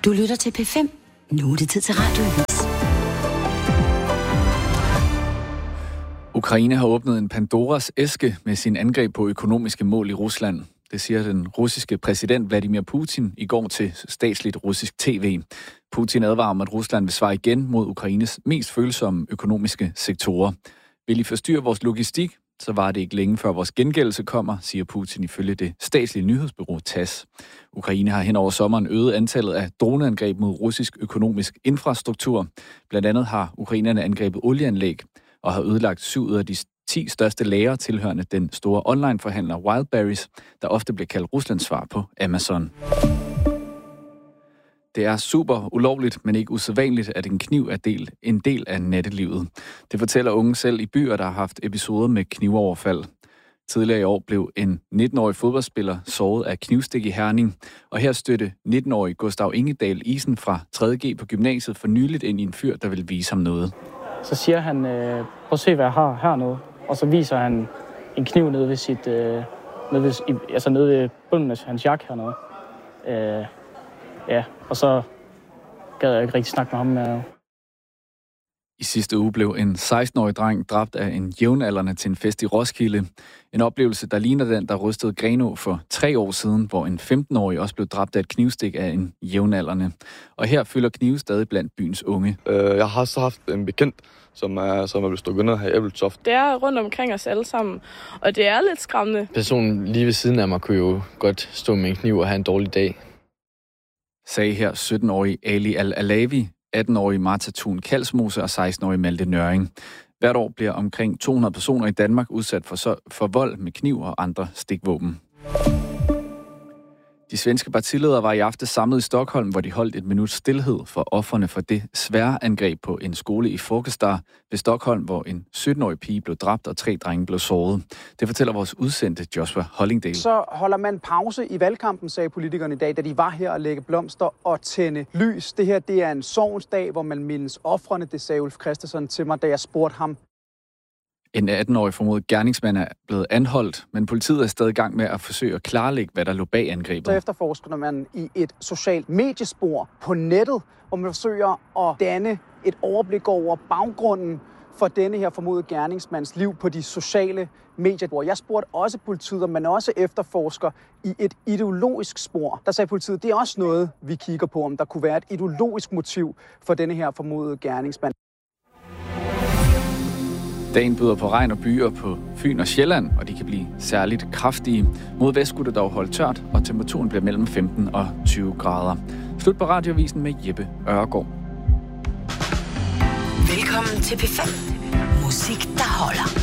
Du lytter til P5. Nu er det tid til radioavis. Ukraine har åbnet en Pandoras æske med sin angreb på økonomiske mål i Rusland. Det siger den russiske præsident Vladimir Putin i går til statsligt russisk tv. Putin advarer om, at Rusland vil svare igen mod Ukraines mest følsomme økonomiske sektorer. Vil I forstyrre vores logistik, så var det ikke længe før vores gengældelse kommer, siger Putin ifølge det statslige nyhedsbureau TASS. Ukraine har hen over sommeren øget antallet af droneangreb mod russisk økonomisk infrastruktur. Blandt andet har ukrainerne angrebet olieanlæg og har ødelagt 7 ud af de 10 største lagre tilhørende den store online-forhandler Wildberries, der ofte bliver kaldt Ruslands svar på Amazon. Det er super ulovligt, men ikke usædvanligt, at en kniv er en del af nattelivet. Det fortæller unge selv i byer, der har haft episoder med knivoverfald. Tidligere i år blev en 19-årig fodboldspiller såret af knivstik i Herning, og her stødte 19-årig Gustav Ingedal Isen fra 3.G på gymnasiet for nyligt ind i en fyr, der vil vise ham noget. Så siger han, prøv at se, hvad jeg har hernede. Og så viser han en kniv nede ved nede ved bunden af hans jakke hernede. Og så gad jeg ikke rigtig snakke med ham. I sidste uge blev en 16-årig dreng dræbt af en jævnaldrende til en fest i Roskilde. En oplevelse, der ligner den, der rystede Grenaa for 3 år siden, hvor en 15-årig også blev dræbt af et knivstik af en jævnaldrende. Og her fylder knive stadig blandt byens unge. Jeg har så haft en bekendt, som er blevet stukket ned her i Ebeltoft. Det er rundt omkring os alle sammen, og det er lidt skræmmende. Personen lige ved siden af mig kunne jo godt stå med en kniv og have en dårlig dag. Sagde her 17-årig Ali Al-Alavi, 18-årig Martha Thun Kalsmose og 16-årig Malte Nøring. Hvert år bliver omkring 200 personer i Danmark udsat for vold med kniv og andre stikvåben. De svenske partiledere var i aften samlet i Stockholm, hvor de holdt et minuts stilhed for ofrene for det svære angreb på en skole i Folkestad ved Stockholm, hvor en 17-årig pige blev dræbt og 3 drenge blev såret. Det fortæller vores udsendte Joshua Hollingdale. Så holder man pause i valgkampen, sagde politikerne i dag, da de var her og lægge blomster og tænde lys. Det her, det er en sorgens hvor man mindes ofrene, det sagde Ulf Christensen til mig, da jeg spurgte ham. En 18-årig formodet gerningsmand er blevet anholdt, men politiet er stadig i gang med at forsøge at klarlægge, hvad der lå bag angrebet. Så efterforsker man i et socialt mediespor på nettet, hvor man forsøger at danne et overblik over baggrunden for denne her formodede gerningsmands liv på de sociale medier. Jeg spurgte også politiet, om man også efterforsker i et ideologisk spor. Der sagde politiet, det er også noget, vi kigger på, om der kunne være et ideologisk motiv for denne her formodede gerningsmand. Dagen byder på regn og byer på Fyn og Sjælland, og de kan blive særligt kraftige. Mod vest skulle det dog holde tørt, og temperaturen bliver mellem 15 og 20 grader. Slut på radioavisen med Jeppe Ørgaard. Velkommen til P5. Musik, der holder.